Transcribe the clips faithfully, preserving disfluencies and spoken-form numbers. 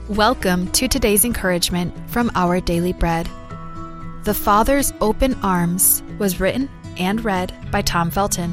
Welcome to today's encouragement from Our Daily Bread. The Father's Open Arms was written and read by Tom Felton.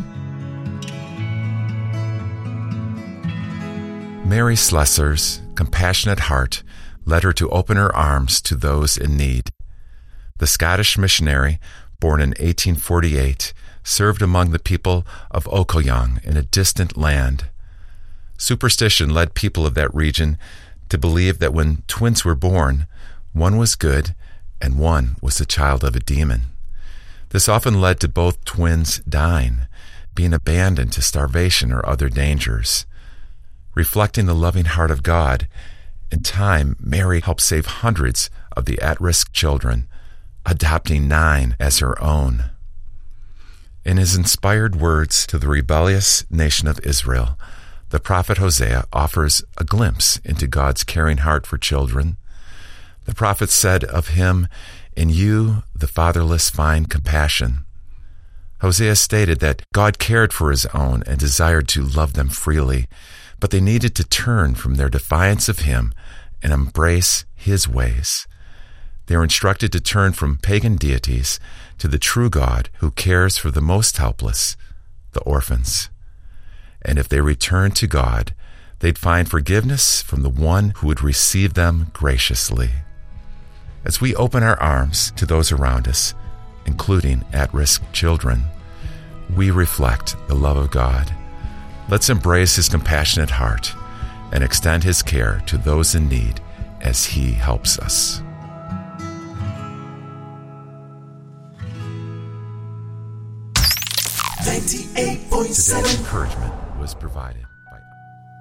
Mary Slessor's compassionate heart led her to open her arms to those in need. The Scottish missionary, born in eighteen forty-eight, served among the people of Okoyong in a distant land. Superstition led people of that region to believe that when twins were born, one was good and one was the child of a demon. This often led to both twins dying, being abandoned to starvation or other dangers. Reflecting the loving heart of God, in time, Mary helped save hundreds of the at-risk children, adopting nine as her own. In his inspired words to the rebellious nation of Israel, the prophet Hosea offers a glimpse into God's caring heart for children. The prophet said of him, "In you the fatherless find compassion." Hosea stated that God cared for his own and desired to love them freely, but they needed to turn from their defiance of him and embrace his ways. They are instructed to turn from pagan deities to the true God who cares for the most helpless, the orphans. And if they returned to God, they'd find forgiveness from the one who would receive them graciously. As we open our arms to those around us, including at-risk children, we reflect the love of God. Let's embrace his compassionate heart and extend his care to those in need as he helps us. ninety-eight point seven Today's encouragement was provided